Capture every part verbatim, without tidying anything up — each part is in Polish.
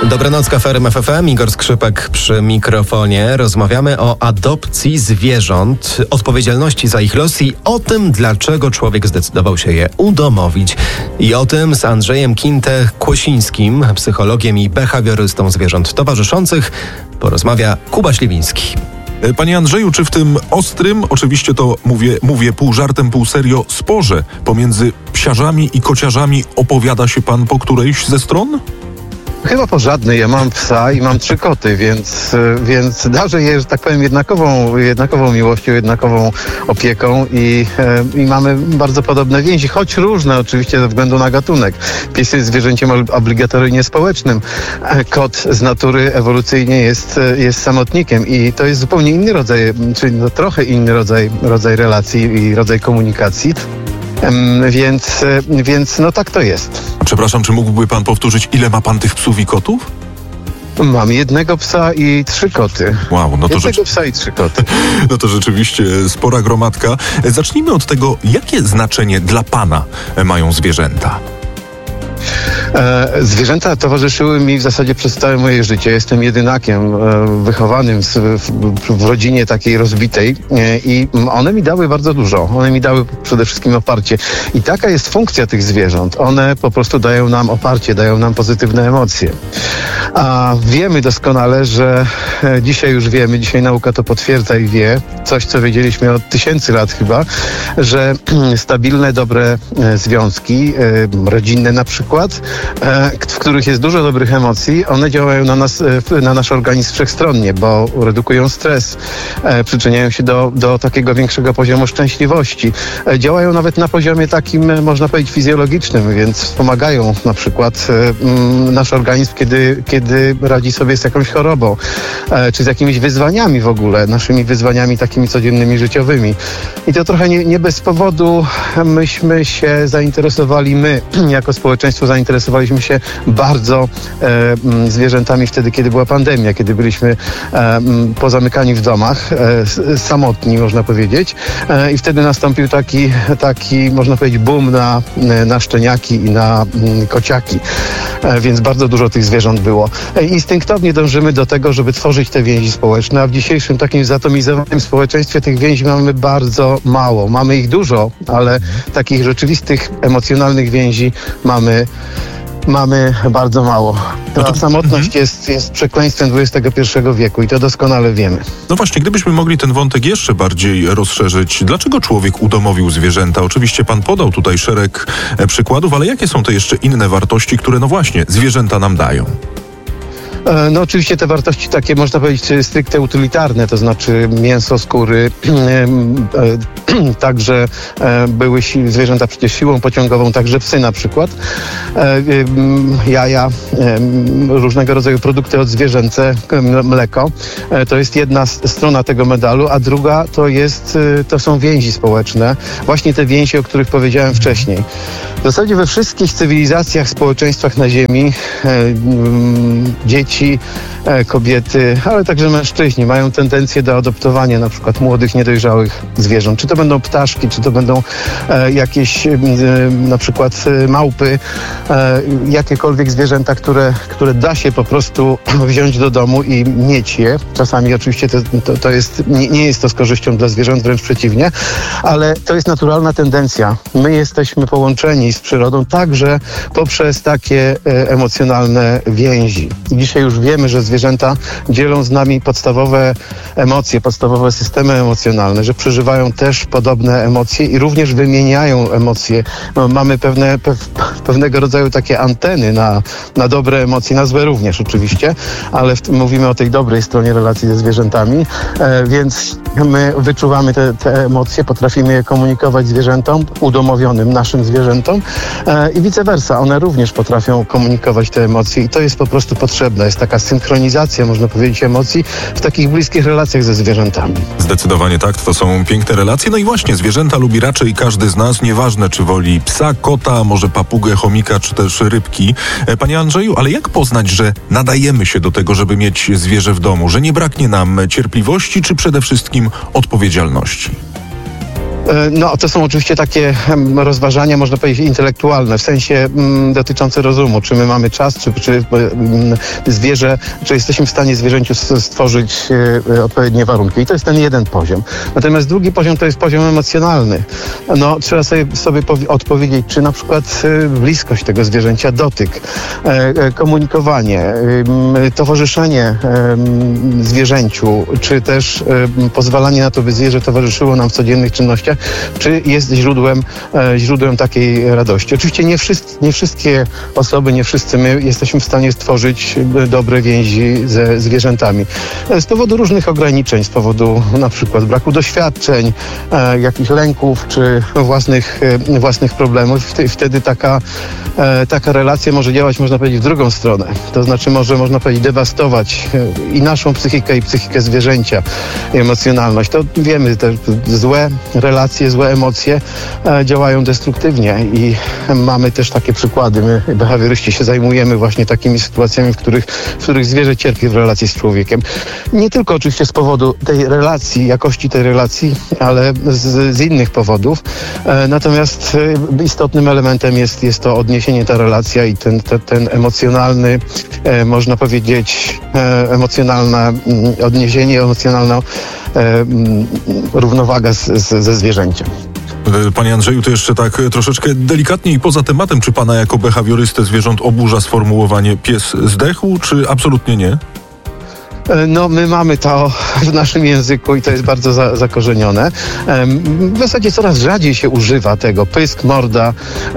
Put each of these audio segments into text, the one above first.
Dobranoc, Kafe R M F F M, Igor Skrzypek przy mikrofonie. Rozmawiamy o adopcji zwierząt, odpowiedzialności za ich los i o tym, dlaczego człowiek zdecydował się je udomowić. I o tym z Andrzejem Kinte-Kłosińskim, psychologiem i behawiorystą zwierząt towarzyszących, porozmawia Kuba Śliwiński. Panie Andrzeju, czy w tym ostrym, oczywiście to mówię, mówię pół żartem, pół serio, sporze pomiędzy psiarzami i kociarzami opowiada się pan po którejś ze stron? Chyba po żadnej. Ja mam psa i mam trzy koty, więc, więc darzę je, że tak powiem, jednakową, jednakową miłością, jednakową opieką i, i mamy bardzo podobne więzi, choć różne oczywiście ze względu na gatunek. Pies jest zwierzęciem obligatoryjnie społecznym. Kot z natury ewolucyjnie jest, jest samotnikiem i to jest zupełnie inny rodzaj, czyli no, trochę inny rodzaj, rodzaj relacji i rodzaj komunikacji. Więc, więc no tak to jest. Przepraszam, czy mógłby pan powtórzyć, ile ma pan tych psów i kotów? Mam jednego psa i trzy koty. Wow, no to jednego rzecz... psa i trzy koty. No to rzeczywiście spora gromadka. Zacznijmy od tego, jakie znaczenie dla pana mają zwierzęta? E, zwierzęta towarzyszyły mi w zasadzie przez całe moje życie. Jestem jedynakiem e, wychowanym w, w, w rodzinie takiej rozbitej e, i one mi dały bardzo dużo. One mi dały przede wszystkim oparcie. I taka jest funkcja tych zwierząt. One po prostu dają nam oparcie, dają nam pozytywne emocje. A wiemy doskonale, że e, dzisiaj już wiemy, dzisiaj nauka to potwierdza i wie, coś co wiedzieliśmy od tysięcy lat chyba, że stabilne, dobre e, związki, e, rodzinne na przykład, w których jest dużo dobrych emocji, one działają na nas, na nasz organizm wszechstronnie, bo redukują stres, przyczyniają się do, do takiego większego poziomu szczęśliwości. Działają nawet na poziomie takim, można powiedzieć, fizjologicznym, więc wspomagają na przykład nasz organizm, kiedy, kiedy radzi sobie z jakąś chorobą, czy z jakimiś wyzwaniami w ogóle, naszymi wyzwaniami takimi codziennymi, życiowymi. I to trochę nie, nie bez powodu myśmy się zainteresowali, my jako społeczeństwo zainteresowaliśmy się bardzo e, zwierzętami wtedy, kiedy była pandemia, kiedy byliśmy e, pozamykani w domach, e, samotni, można powiedzieć. E, I wtedy nastąpił taki, taki, można powiedzieć, boom na, na szczeniaki i na m, kociaki. E, więc bardzo dużo tych zwierząt było. E, instynktownie dążymy do tego, żeby tworzyć te więzi społeczne, a w dzisiejszym takim zatomizowanym społeczeństwie tych więzi mamy bardzo mało. Mamy ich dużo, ale takich rzeczywistych, emocjonalnych więzi mamy Mamy bardzo mało. Ta no to, samotność mm-hmm. jest, jest przekleństwem dwudziestego pierwszego wieku i to doskonale wiemy. No właśnie, gdybyśmy mogli ten wątek jeszcze bardziej rozszerzyć. Dlaczego człowiek udomowił zwierzęta? Oczywiście pan podał tutaj szereg e, przykładów, ale jakie są te jeszcze inne wartości, które no właśnie zwierzęta nam dają? No oczywiście te wartości takie, można powiedzieć, stricte utylitarne, to znaczy mięso, skóry, także były si- zwierzęta przecież siłą pociągową, także psy na przykład, jaja, różnego rodzaju produkty odzwierzęce, mleko. To jest jedna strona tego medalu, a druga to jest, to są więzi społeczne, właśnie te więzi, o których powiedziałem wcześniej. W zasadzie we wszystkich cywilizacjach, społeczeństwach na Ziemi dzieci Dzieci, kobiety, ale także mężczyźni mają tendencję do adoptowania na przykład młodych, niedojrzałych zwierząt. Czy to będą ptaszki, czy to będą e, jakieś e, na przykład e, małpy, e, jakiekolwiek zwierzęta, które, które da się po prostu wziąć do domu i mieć je. Czasami oczywiście to, to, to jest, nie, nie jest to z korzyścią dla zwierząt, wręcz przeciwnie, ale to jest naturalna tendencja. My jesteśmy połączeni z przyrodą także poprzez takie e, emocjonalne więzi. Dzisiaj już wiemy, że zwierzęta dzielą z nami podstawowe emocje, podstawowe systemy emocjonalne, że przeżywają też podobne emocje i również wymieniają emocje. No, mamy pewne, pew, pewnego rodzaju takie anteny na, na dobre emocje, na złe również oczywiście, ale w, mówimy o tej dobrej stronie relacji ze zwierzętami, e, więc my wyczuwamy te, te emocje, potrafimy je komunikować zwierzętom, udomowionym naszym zwierzętom e, i vice versa. One również potrafią komunikować te emocje i to jest po prostu potrzebne. Jest taka synchronizacja, można powiedzieć, emocji w takich bliskich relacjach ze zwierzętami. Zdecydowanie tak, to są piękne relacje. No i właśnie, zwierzęta lubi raczej każdy z nas, nieważne czy woli psa, kota, może papugę, chomika, czy też rybki. Panie Andrzeju, ale jak poznać, że nadajemy się do tego, żeby mieć zwierzę w domu, że nie braknie nam cierpliwości, czy przede wszystkim odpowiedzialności? No, to są oczywiście takie rozważania, można powiedzieć, intelektualne, w sensie m, dotyczące rozumu. Czy my mamy czas, czy, czy m, zwierzę, czy jesteśmy w stanie zwierzęciu stworzyć e, odpowiednie warunki. I to jest ten jeden poziom. Natomiast drugi poziom to jest poziom emocjonalny. No, trzeba sobie, sobie powie, odpowiedzieć, czy na przykład e, bliskość tego zwierzęcia, dotyk, e, e, komunikowanie, e, towarzyszenie e, zwierzęciu, czy też e, pozwalanie na to, by zwierzę towarzyszyło nam w codziennych czynnościach, czy jest źródłem, e, źródłem takiej radości. Oczywiście nie, wszyscy, nie wszystkie osoby, nie wszyscy my jesteśmy w stanie stworzyć dobre więzi ze zwierzętami. E, z powodu różnych ograniczeń, z powodu na przykład braku doświadczeń, e, jakichś lęków, czy własnych, e, własnych problemów. Wtedy, wtedy taka, e, taka relacja może działać, można powiedzieć, w drugą stronę. To znaczy może, można powiedzieć, dewastować e, i naszą psychikę, i psychikę zwierzęcia, i emocjonalność. To wiemy, te złe relacje, złe emocje e, działają destruktywnie i mamy też takie przykłady. My, behawioryści, się zajmujemy właśnie takimi sytuacjami, w których, w których zwierzę cierpi w relacji z człowiekiem. Nie tylko oczywiście z powodu tej relacji, jakości tej relacji, ale z, z innych powodów. E, natomiast e, istotnym elementem jest, jest to odniesienie, ta relacja i ten, ten, ten emocjonalny, e, można powiedzieć, e, emocjonalne mm, odniesienie, emocjonalna e, mm, równowaga z, z, ze zwierzęciem. Panie Andrzeju, to jeszcze tak troszeczkę delikatniej poza tematem. Czy pana jako behawiorystę zwierząt oburza sformułowanie pies zdechł, czy absolutnie nie? No, my mamy to w naszym języku i to jest bardzo za, zakorzenione. W zasadzie coraz rzadziej się używa tego. Pysk, morda,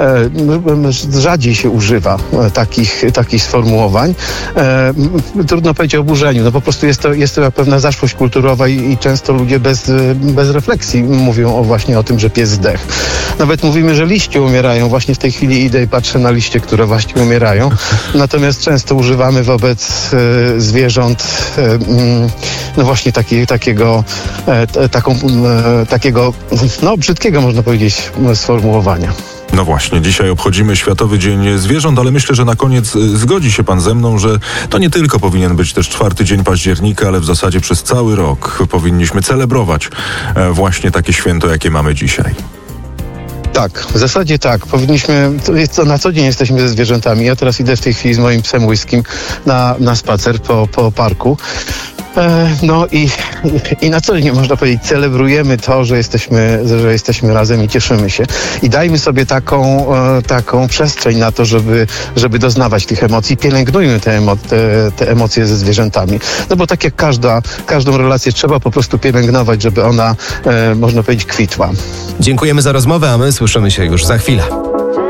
rzadziej się używa takich, takich sformułowań. Trudno powiedzieć o oburzeniu. No po prostu jest to, jest to pewna zaszłość kulturowa i, i często ludzie bez, bez refleksji mówią o właśnie o tym, że pies zdechł. Nawet mówimy, że liście umierają. Właśnie w tej chwili idę i patrzę na liście, które właśnie umierają. Natomiast często używamy wobec zwierząt no właśnie taki, takiego, taką, takiego, no brzydkiego, można powiedzieć, sformułowania. No właśnie, dzisiaj obchodzimy Światowy Dzień Zwierząt, ale myślę, że na koniec zgodzi się pan ze mną, że to nie tylko powinien być też czwarty dzień października, ale w zasadzie przez cały rok powinniśmy celebrować właśnie takie święto, jakie mamy dzisiaj. Tak, w zasadzie tak. Powinniśmy, to jest, to na co dzień jesteśmy ze zwierzętami. Ja teraz idę w tej chwili z moim psem Whiskym na, na spacer po, po parku. No i, i na co dzień, można powiedzieć, celebrujemy to, że jesteśmy, że jesteśmy razem i cieszymy się. I dajmy sobie taką, taką przestrzeń na to, żeby, żeby doznawać tych emocji. Pielęgnujmy te, emo, te, te emocje ze zwierzętami. No bo tak jak każda, każdą relację trzeba po prostu pielęgnować, żeby ona, można powiedzieć, kwitła. Dziękujemy za rozmowę, a my słyszymy się już za chwilę.